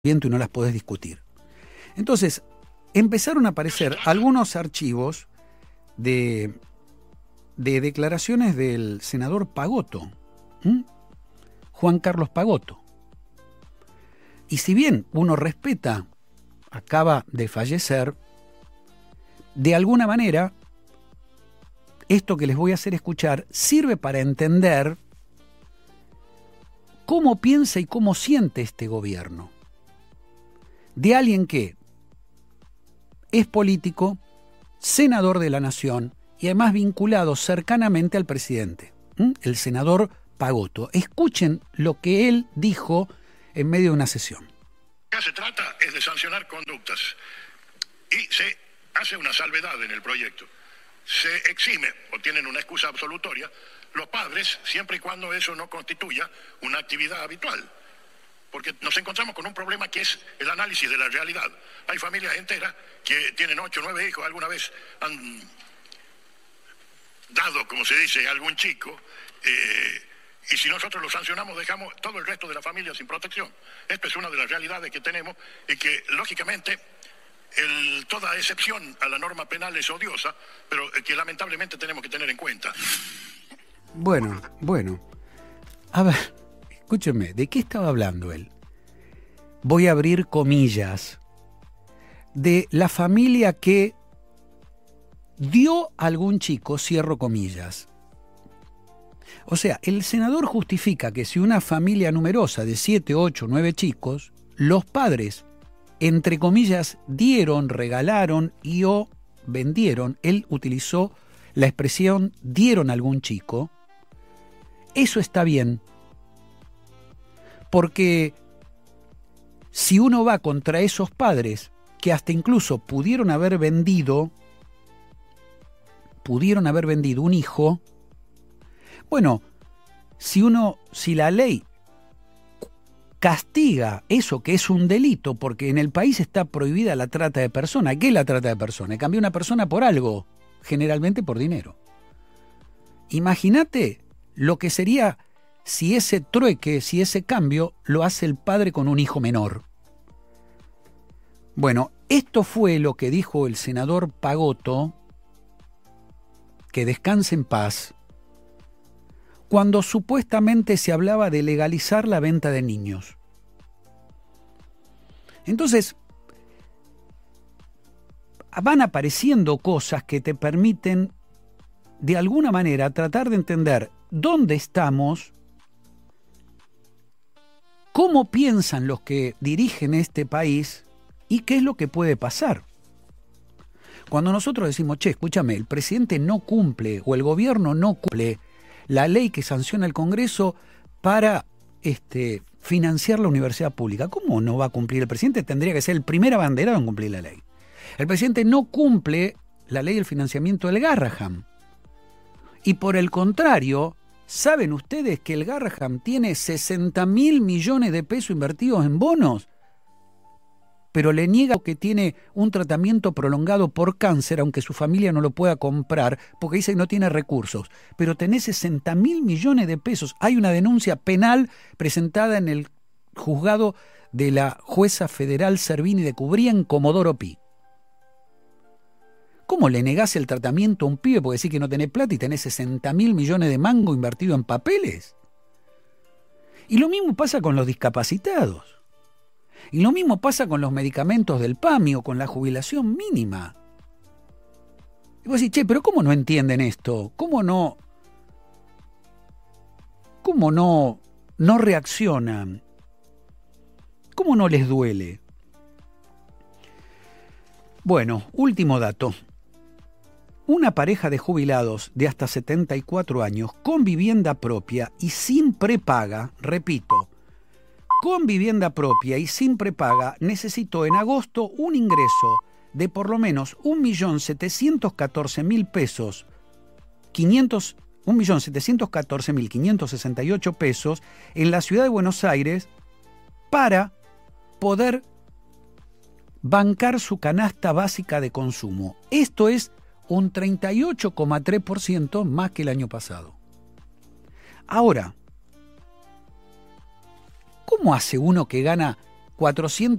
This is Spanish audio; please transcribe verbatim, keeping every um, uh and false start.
viento y no las podés discutir. Entonces, empezaron a aparecer algunos archivos de, de declaraciones del senador Pagotto, ¿m? Juan Carlos Pagotto. Y si bien uno respeta, acaba de fallecer, de alguna manera, esto que les voy a hacer escuchar sirve para entender cómo piensa y cómo siente este gobierno. De alguien que es político, senador de la Nación y además vinculado cercanamente al presidente, ¿m? el senador Pagotto. Escuchen lo que él dijo en medio de una sesión. Lo que se trata es de sancionar conductas y se hace una salvedad en el proyecto. Se exime o tienen una excusa absolutoria los padres siempre y cuando eso no constituya una actividad habitual. Porque nos encontramos con un problema que es el análisis de la realidad. Hay familias enteras que tienen ocho o nueve hijos, alguna vez han dado, como se dice, a algún chico, eh, y si nosotros lo sancionamos dejamos todo el resto de la familia sin protección. Esto es una de las realidades que tenemos y que, lógicamente, el, toda excepción a la norma penal es odiosa, pero que lamentablemente tenemos que tener en cuenta. Bueno, bueno. A ver, escúchenme, ¿de qué estaba hablando él? Voy a abrir comillas. De la familia que dio a algún chico, cierro comillas. O sea, el senador justifica que si una familia numerosa de siete, ocho, nueve chicos, los padres, entre comillas, dieron, regalaron y o vendieron, él utilizó la expresión dieron a algún chico, eso está bien. Porque si uno va contra esos padres que hasta incluso pudieron haber vendido, pudieron haber vendido un hijo, bueno, si uno, si la ley castiga eso que es un delito, porque en el país está prohibida la trata de personas. ¿Qué es la trata de personas? Cambiar una persona por algo, generalmente por dinero. Imagínate lo que sería si ese trueque, si ese cambio lo hace el padre con un hijo menor. Bueno, esto fue lo que dijo el senador Pagotto, que descanse en paz, cuando supuestamente se hablaba de legalizar la venta de niños. Entonces, van apareciendo cosas que te permiten, de alguna manera, tratar de entender dónde estamos, cómo piensan los que dirigen este país y qué es lo que puede pasar. Cuando nosotros decimos, che, escúchame, el presidente no cumple o el gobierno no cumple la ley que sanciona el Congreso para este, financiar la universidad pública. ¿Cómo no va a cumplir? El presidente tendría que ser el primer abanderado en cumplir la ley. El presidente no cumple la ley del financiamiento del Garrahan. Y por el contrario, ¿saben ustedes que el Garrahan tiene sesenta mil millones de pesos invertidos en bonos? Pero le niega que tiene un tratamiento prolongado por cáncer, aunque su familia no lo pueda comprar, porque dice que no tiene recursos. Pero tenés sesenta mil millones de pesos. Hay una denuncia penal presentada en el juzgado de la jueza federal Servini de Cubría en Comodoro Pi. ¿Cómo le negás el tratamiento a un pibe porque decís que no tenés plata y tenés sesenta mil millones de mango invertido en papeles? Y lo mismo pasa con los discapacitados. Y lo mismo pasa con los medicamentos del P A M I o con la jubilación mínima. Y vos decís, che, pero ¿cómo no entienden esto? ¿Cómo no, cómo no, no reaccionan? ¿Cómo no les duele? Bueno, último dato. Una pareja de jubilados de hasta setenta y cuatro años con vivienda propia y sin prepaga, repito, con vivienda propia y sin prepaga, necesitó en agosto un ingreso de por lo menos un millón setecientos catorce mil pesos, un millón setecientos catorce mil quinientos sesenta y ocho pesos en la ciudad de Buenos Aires para poder bancar su canasta básica de consumo. Esto es un treinta y ocho coma tres por ciento más que el año pasado. Ahora, ¿cómo hace uno que gana cuatrocientos